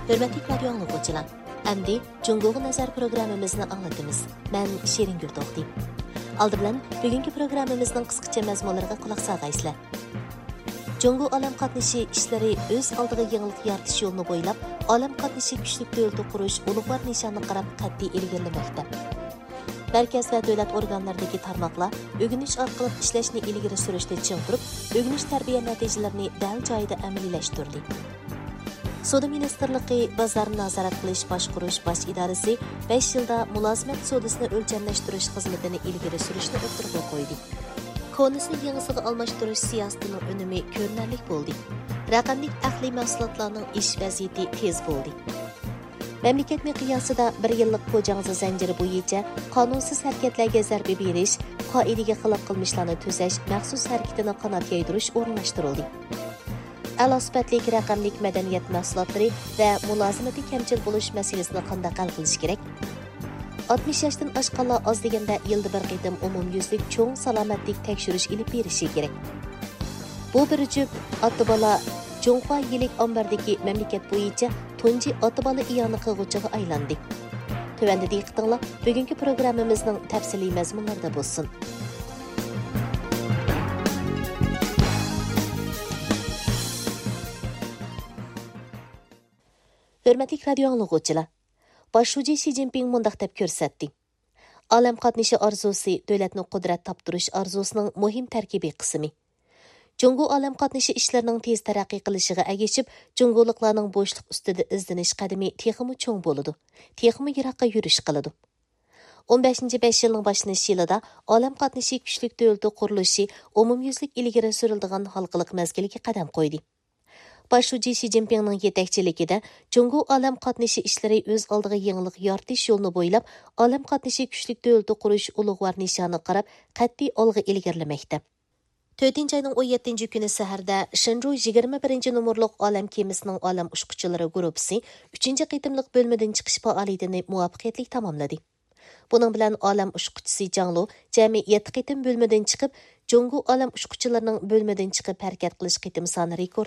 Hürmetli radyo anlıqçılar, əmdi Cungo'ğa nazar programımızını anlatımız. Mən Şerin Gürdoğdu. Aldı bilan bugünkü programımızın qısqacha məzmunlarına qulaq sağaysizlar. Cungo alam qatnaşı işləri öz aldığı yenilik yaratish yo'lini bo'ylab, alam qatnaşı kuchlik davlat qurish ulug'vor nishonni qarab qat'iy ilgirlamoqda. Merkez ve devlet organlarındaki tarmoqlar o'g'inish orqali ishlashni ilgari surishda ching turib, o'g'inish tarbiya natijalarini dal joyida amaliylashtırdi. Soda Ministerliği Bazarni nazorat qilish boshqarish bosh idorasi 5 yilda mulozimat sodasini o'lchamlashtirish xizmatini ilgari surishni o'tirg'a qo'ydi. Konusini yangisiga almashtirish siyosatining unumi ko'rinarli bo'ldi. Raqamli ahli mahsulotlarning ish vaziyati tez bo'ldi. Memleket miqyosida 1 yillik po'jangzi zanjiri bo'yicha qonunsiz harakatlarga zarba berish, qoidaga xilof qilmishlarni tuzash maxsus harakatini qanot yaydirish o'rinlashtirildi. A'lo sifatli raqamlik madaniyat mahsulotlari va mulozimati kamchil bo'lish masalasini qanday hal qilish kerak? 60 yoshdan oshganlar oz deganda yilda bir qitim umumyuzlik cho'ng salomatlik tekshirish ilib berishi kerak. Bu bir jup ota-bola Jonghua yilik ombardagi mamlakat bo'yicha tunji ota-bola iyoni qilg'uchiga aylandi. Tuvanda diqqatinglar bugungi programmamizning tafsiliy mazmunlarida bo'lsin. Hürmetli radyo anlıqçılar, Başşuji Xi Jinping mundaq deb ko'rsatdi. Alam qatnaşı arzusi davlatni qudrat toptirish arzusining muhim tarkibiy qismi. Jungo alam qatnaşı ishlarining tez taraqqiy qilishiga ergashib, jungoliklarning bo'shliq ustida izdinish qadami texmi cho'ng bo'ladi, texmi yiroqqa yurish qiladi. 15-5 yilning boshlanish yilida alam qatnaşı kuchlik davlat qurilishi umumyuzlik ilgari suriladigan xalqlik mezgilga qadam qo'ydi. Başşuji Xi Jinpingning yetakchiligida Jungo alam qatnaşı ishlari o'z oldiga yangilik yaratish yo'lini bo'ylab alam qatnaşı kuchlik davlat qurish ulug'vor nishoni qarab qat'iy olg'a ilgirlamoqda. 4-ayning 17 kuni saharda Shinru 21 nomerlik alam kemasining alam ushquchilari guruhi 3-qitimliq bo'lmadan chiqish faoliyatini muvaffaqiyatli tamomladi. Bunun bilan alam ushquchisi Janglu jami 7 qitim bo'lmadan chiqib, Jungo alam ushquchilarining bo'lmadan chiqib harakat qilish qitim soni rekord